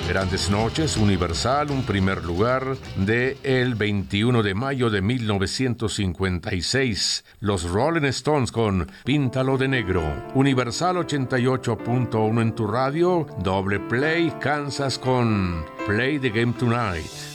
Grandes Noches, Universal, un primer lugar de el 21 de mayo de 1956. Los Rolling Stones con Píntalo de Negro. Universal 88.1 en tu radio. Doble Play, Kansas con Play the Game Tonight.